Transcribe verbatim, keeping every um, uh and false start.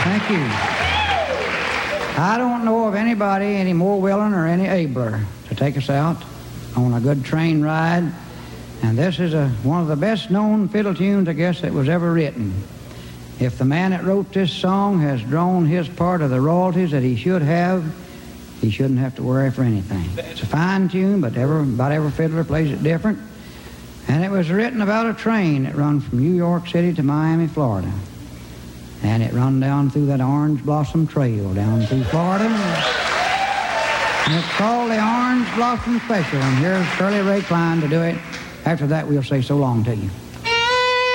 Thank you. I don't know of anybody any more willing or any abler to take us out on a good train ride. And this is a, one of the best-known fiddle tunes, I guess, that was ever written. If the man that wrote this song has drawn his part of the royalties that he should have, he shouldn't have to worry for anything. It's a fine tune, but every, about every fiddler plays it different. And it was written about a train that run from New York City to Miami, Florida. And it run down through that Orange Blossom Trail down through Florida. And it's called the Orange Blossom Special. And here's Shirley Ray Klein to do it. After that, we'll say so long to you.